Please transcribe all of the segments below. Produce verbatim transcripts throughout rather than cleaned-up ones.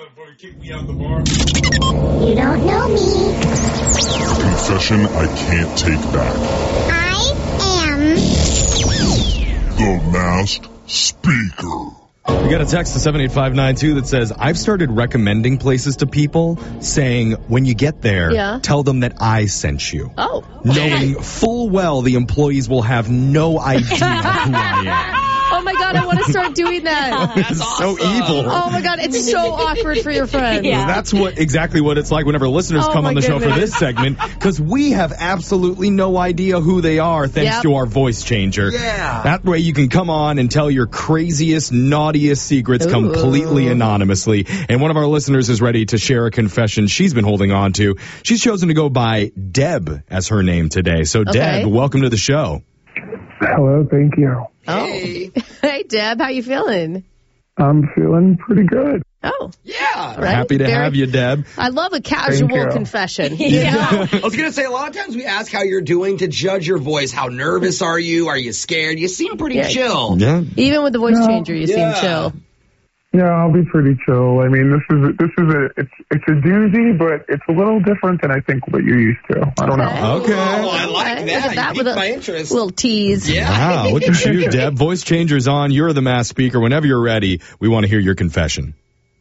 motherfucker kicked me out the bar. You don't know me. Confession I can't take back. I am The Masked Speaker. We got a text to seven eight five nine two that says, I've started recommending places to people, saying, when you get there, Yeah. tell them that I sent you. Oh. Knowing full well the employees will have no idea who I am. Oh, my God, I want to start doing that. It's so evil. Oh, my God, it's so awkward for your friends. Yeah. That's what exactly what it's like whenever listeners Oh, come my on the show for goodness. this segment, because we have absolutely no idea who they are thanks Yep. to our voice changer. Yeah. That way you can come on and tell your craziest, naughtiest secrets Ooh. completely anonymously. And one of our listeners is ready to share a confession she's been holding on to. She's chosen to go by Deb as her name today. So, Okay. Deb, welcome to the show. Hello, thank you. Oh. Hey. Hey, Deb, how you feeling? I'm feeling pretty good. Oh, Yeah. right. Happy to Very- have you, Deb. I love a casual you. confession. Yeah. I was going to say, a lot of times we ask how you're doing to judge your voice. How nervous are you? Are you scared? You seem pretty Yeah. chill. Yeah. Even with the voice No. changer, you Yeah. seem chill. Yeah, I'll be pretty chill. I mean, this is this is a it's it's a doozy, but it's a little different than I think what you're used to. I don't know. Okay. Oh, I like Okay, that. look at that You with piqued a my interest. little tease. Yeah. Wow, look at you, Deb. Voice changer's on. You're the mass speaker. Whenever you're ready, we want to hear your confession.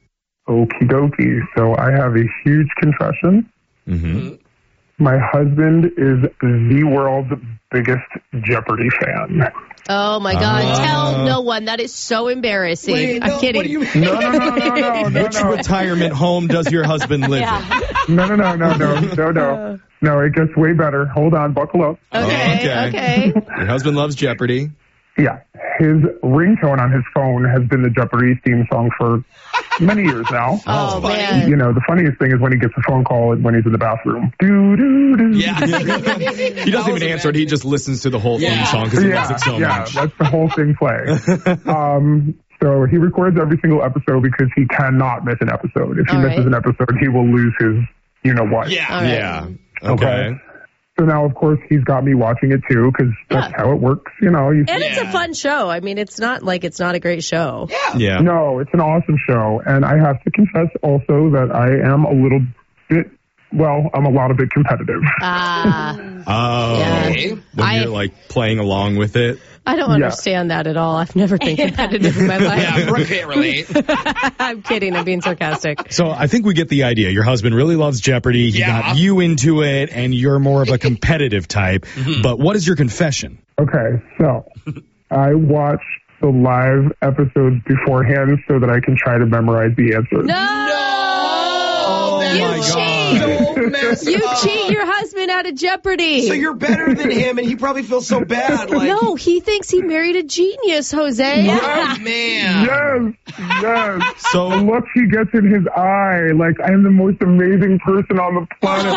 Okie dokie. So I have a huge confession. Mm-hmm. My husband is the world's biggest Jeopardy fan. Oh, my God. Oh. Tell no one. That is so embarrassing. Wait, I'm no, kidding. What do you mean? No, no, no, no, no, no, Which no. retirement home does your husband live in? No, no, no, no, no, no, no. No, it gets way better. Hold on, buckle up. Okay, Oh, okay. Your husband loves Jeopardy. Yeah, his ringtone on his phone has been the Jeopardy theme song for many years now. Oh, funny. man. You know, the funniest thing is when he gets a phone call when he's in the bathroom. Do, do, do. Yeah. He doesn't even answer it. He just listens to the whole theme Yeah. song because he yeah, loves it so yeah, much. that's the whole thing play. um, so he records every single episode because he cannot miss an episode. If he All misses right. an episode, he will lose his, you know what. Yeah. All right. Yeah. Okay. So now, of course, he's got me watching it too because that's how it works. You know, you And it's a Yeah. fun show. I mean, it's not like it's not a great show. Yeah. Yeah. No, it's an awesome show. And I have to confess also that I am a little bit, well, I'm a lot of bit competitive. Ah, Oh. Yeah. Okay. When I- you're like playing along with it. I don't Yeah. understand that at all. I've never been competitive in my life. Yeah, I can't relate. I'm kidding. I'm being sarcastic. So I think we get the idea. Your husband really loves Jeopardy. He Yeah. got you into it, and you're more of a competitive type. But what is your confession? Okay, so I watch the live episodes beforehand so that I can try to memorize the answers. No! Oh, You my cheat! God. So messed You up. cheat your husband out of Jeopardy. So you're better than him, and he probably feels so bad. Like, no, he thinks he married a genius, Jose. oh, man. Yes, yes. The So look he gets in his eye, like I'm the most amazing person on the planet.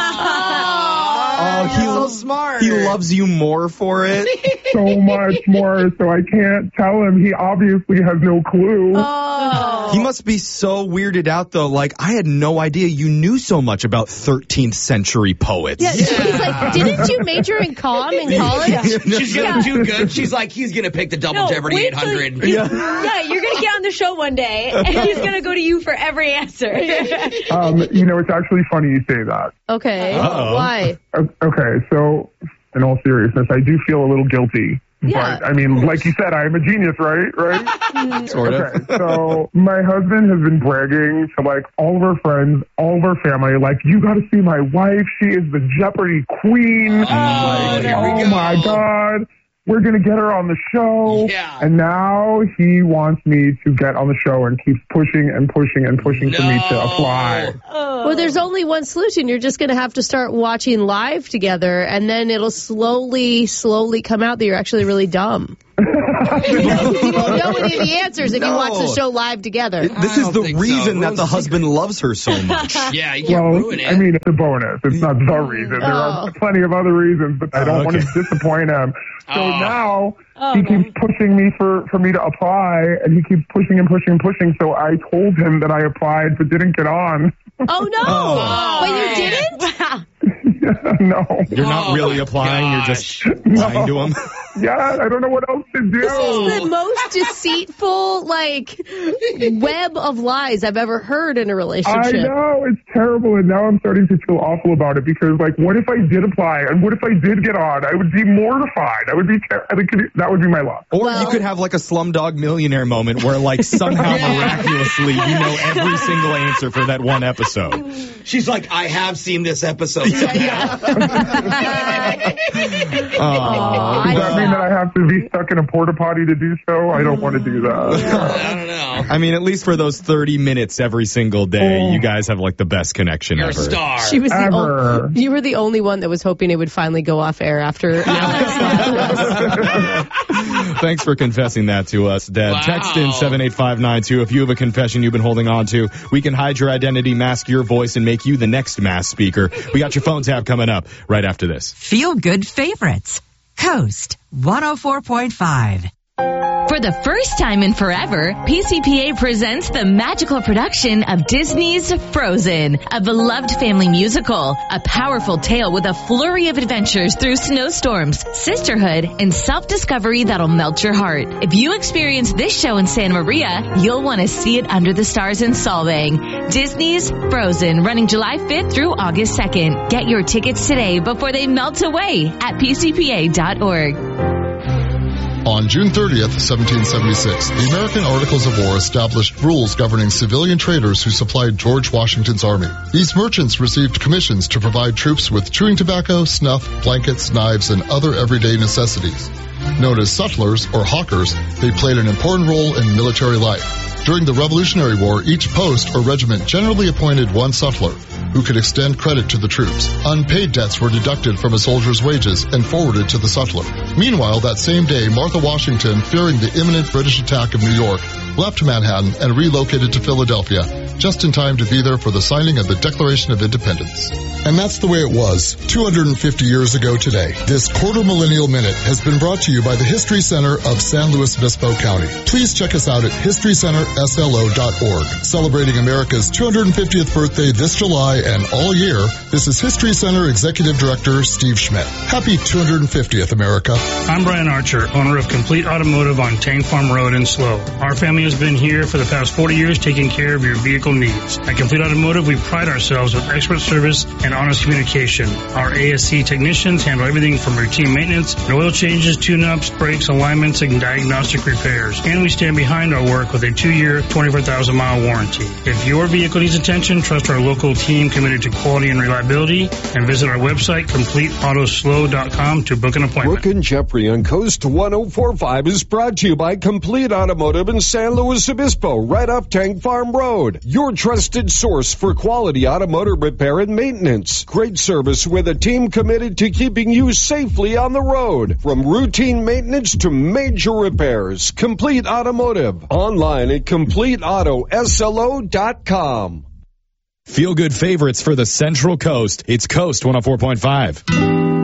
Oh, he so lo- smart. he loves you more for it. So much more, so I can't tell him. He obviously has no clue. Oh. He must be so weirded out, though. Like, I had no idea you knew so much about thirteenth century poets. Yeah, he's like, didn't you major in comm in college? She's gonna do good. She's like, he's gonna pick the Double No, Jeopardy wait eight till hundred. you- Yeah, you're going to get on the show one day, and he's going to go to you for every answer. Um, you know, it's actually funny you say that. Okay. Uh-oh. Why? O- Okay, so in all seriousness, I do feel a little guilty. Yeah. But, I mean, like you said, I am a genius, right? Right? Sort of. Okay, so my husband has been bragging to, like, all of our friends, all of our family, like, you got to see my wife. She is the Jeopardy queen. Oh, like, there we oh go. my God. We're going to get her on the show. Yeah. And now he wants me to get on the show and keeps pushing and pushing and pushing for me to No. apply. Well, there's only one solution. You're just going to have to start watching live together, and then it'll slowly, slowly come out that you're actually really dumb. You won't know any of the answers if you No. watch the show live together. This I is don't the think so. reason that the Ruins the husband loves her so much. Yeah, you can't Well, ruin it. I mean, it's a bonus. It's not the reason. There are Oh. plenty of other reasons, but I don't Oh, want okay. to disappoint him. So Oh. now Oh, he man. keeps pushing me for, for me to apply, and he keeps pushing and pushing and pushing. So I told him that I applied but didn't get on. Oh, no. Oh. But you didn't? Wow. No. You're not Oh, really my applying. You're just gosh. lying to him. Yeah, I don't know what else to do. This is the most deceitful, like, web of lies I've ever heard in a relationship. I know, it's terrible, and now I'm starting to feel awful about it because, like, what if I did apply, and what if I did get on? I would be mortified. I would be, ter- I could, that would be my luck. Or Well- you could have like a Slumdog Millionaire moment where like somehow miraculously you know every single answer for that one episode. She's like, I have seen this episode. Yeah. Oh, Aw, Does that I mean know. that I have to be stuck in a porta potty to do so? I don't want to do that. I don't know. I mean, at least for those thirty minutes every single day, Oh. you guys have like the best connection You're a ever. star. She was the Ever. only, you were the only one that was hoping it would finally go off air after Alex left. Thanks for confessing that to us, Deb. Wow. Text in seven eight five nine two if you have a confession you've been holding on to. We can hide your identity, mask your voice, and make you the next mass speaker. We got your phone tab coming up right after this. Feel Good Favorites. Coast one oh four point five. For the first time in forever, P C P A presents the magical production of Disney's Frozen, a beloved family musical, a powerful tale with a flurry of adventures through snowstorms, sisterhood, and self-discovery that'll melt your heart. If you experience this show in Santa Maria, you'll want to see it under the stars in Solvang. Disney's Frozen, running July fifth through August second. Get your tickets today before they melt away at P C P A dot org. On June thirtieth, seventeen seventy-six, the American Articles of War established rules governing civilian traders who supplied George Washington's army. These merchants received commissions to provide troops with chewing tobacco, snuff, blankets, knives, and other everyday necessities. Known as sutlers or hawkers, they played an important role in military life. During the Revolutionary War, each post or regiment generally appointed one sutler, who could extend credit to the troops. Unpaid debts were deducted from a soldier's wages and forwarded to the sutler. Meanwhile, that same day, Martha Washington, fearing the imminent British attack of New York, left Manhattan and relocated to Philadelphia, just in time to be there for the signing of the Declaration of Independence. And that's the way it was two hundred fifty years ago today. This quarter millennial minute has been brought to you by the History Center of San Luis Obispo County. Please check us out at history center s l o dot org. Celebrating America's two hundred fiftieth birthday this July and all year, this is History Center Executive Director Steve Schmidt. Happy two hundred fiftieth, America. I'm Brian Archer, owner of Complete Automotive on Tank Farm Road in Slow. Our family has been here for the past forty years taking care of your vehicle needs. At Complete Automotive, we pride ourselves with expert service and honest communication. Our A S C technicians handle everything from routine maintenance, and oil changes, tune-ups, brakes, alignments, and diagnostic repairs. And we stand behind our work with a two-year, twenty-four thousand mile warranty. If your vehicle needs attention, trust our local team committed to quality and reliability, and visit our website, complete auto slow dot com, to book an appointment. Brooke and Jeffrey on Coast one oh four point five is brought to you by Complete Automotive in San Luis Obispo, right off Tank Farm Road. Your trusted source for quality automotive repair and maintenance. Great service with a team committed to keeping you safely on the road. From routine maintenance to major repairs. Complete Automotive. Online at complete auto s l o dot com. Feel good favorites for the Central Coast. It's Coast one oh four point five.